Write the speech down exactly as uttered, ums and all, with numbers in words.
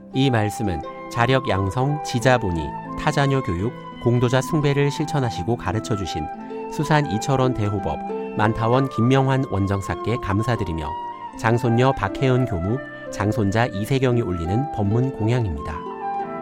이 말씀은 자력 양성, 지자본이, 타자녀 교육, 공도자 숭배를 실천하시고 가르쳐주신 수산 이철원 대호법, 만타원 김명환 원정사께 감사드리며 장손녀 박혜은 교무, 장손자 이세경이 올리는 법문 공양입니다.